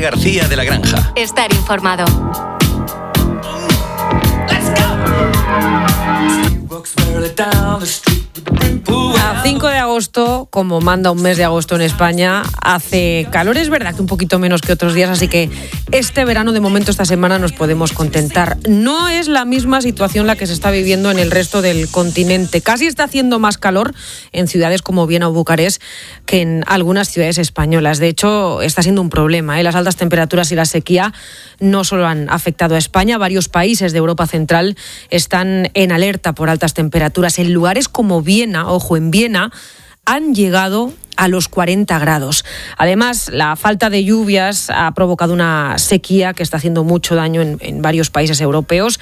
García de la Granja. Estar informado. A 5 de agosto, como manda un mes de agosto en España, hace calor, es verdad que un poquito menos que otros días, así que este verano, de momento, esta semana, nos podemos contentar. No es la misma situación la que se está viviendo en el resto del continente. Casi está haciendo más calor en ciudades como Viena o Bucarest que en algunas ciudades españolas. De hecho, está siendo un problema, ¿eh? Las altas temperaturas y la sequía no solo han afectado a España, varios países de Europa Central están en alerta por altas temperaturas. En lugares como Viena, ojo, en Viena, han llegado a los 40 grados. Además, la falta de lluvias ha provocado una sequía que está haciendo mucho daño en varios países europeos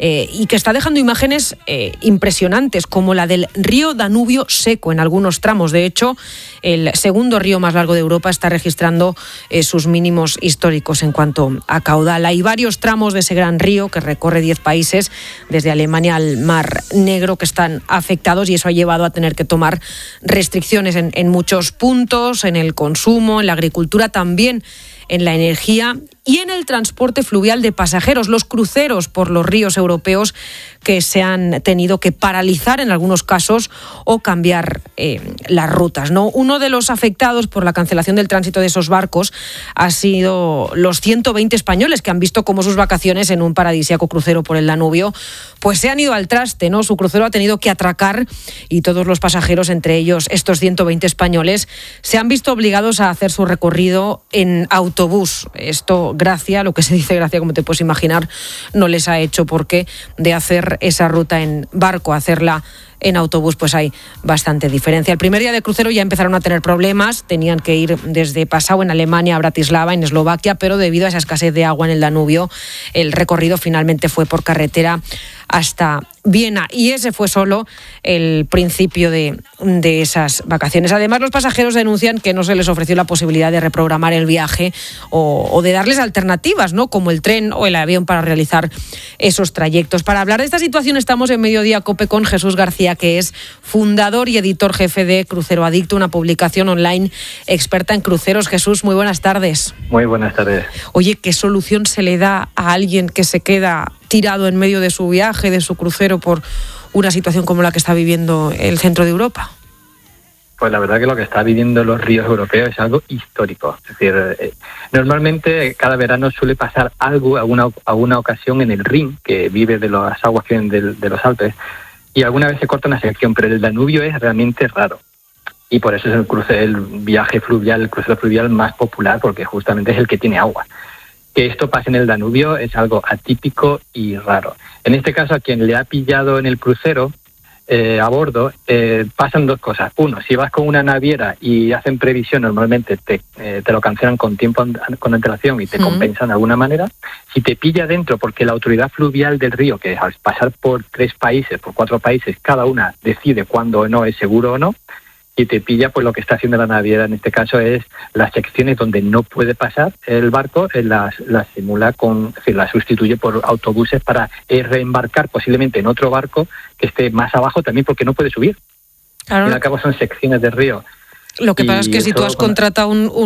y que está dejando imágenes impresionantes, como la del río Danubio seco en algunos tramos. De hecho, el segundo río más largo de Europa está registrando sus mínimos históricos en cuanto a caudal. Hay varios tramos de ese gran río que recorre 10 países, desde Alemania al Mar Negro, que están afectados, y eso ha llevado a tener que tomar restricciones en muchos puntos, en el consumo, en la agricultura, también en la energía y en el transporte fluvial de pasajeros, los cruceros por los ríos europeos que se han tenido que paralizar en algunos casos o cambiar las rutas, ¿no? Uno de los afectados por la cancelación del tránsito de esos barcos ha sido los 120 españoles que han visto cómo sus vacaciones en un paradisíaco crucero por el Danubio pues se han ido al traste, ¿no? Su crucero ha tenido que atracar y todos los pasajeros, entre ellos estos 120 españoles, se han visto obligados a hacer su recorrido en autobús. Esto, lo que se dice Gracia, como te puedes imaginar, no les ha hecho, porque de hacer esa ruta en barco a hacerla en autobús pues hay bastante diferencia. El primer día de crucero ya empezaron a tener problemas, tenían que ir desde Passau en Alemania a Bratislava en Eslovaquia, pero debido a esa escasez de agua en el Danubio, el recorrido finalmente fue por carretera hasta Viena, y ese fue solo el principio de esas vacaciones. Además, los pasajeros denuncian que no se les ofreció la posibilidad de reprogramar el viaje o de darles alternativas, ¿no?, como el tren o el avión para realizar esos trayectos. Para hablar de esta situación estamos en Mediodía Cope con Jesús García, que es fundador y editor jefe de Crucero Adicto, una publicación online experta en cruceros. Jesús, muy buenas tardes. Muy buenas tardes. Oye, ¿qué solución se le da a alguien que se queda tirado en medio de su viaje, de su crucero, por una situación como la que está viviendo el centro de Europa? Pues la verdad que lo que está viviendo los ríos europeos es algo histórico. Es decir, normalmente cada verano suele pasar algo, alguna ocasión en el Rin, que vive de las aguas que vienen de los Alpes, y alguna vez se corta una sección, pero el Danubio es realmente raro. Y por eso es el viaje fluvial, el crucero fluvial más popular, porque justamente es el que tiene agua. Que esto pase en el Danubio es algo atípico y raro. En este caso, a quien le ha pillado en el crucero a bordo, pasan dos cosas. Uno, si vas con una naviera y hacen previsión, normalmente te lo cancelan con antelación y te compensan de alguna manera. Si te pilla dentro, porque la autoridad fluvial del río, que al pasar por 4 países, cada una decide cuándo o no es seguro o no, y te pilla, pues lo que está haciendo la naviera en este caso es las secciones donde no puede pasar el barco, las simula las sustituye por autobuses para reembarcar posiblemente en otro barco que esté más abajo también, porque no puede subir. Claro. Y al cabo son secciones de río. Lo que pasa es que si tú has contratado un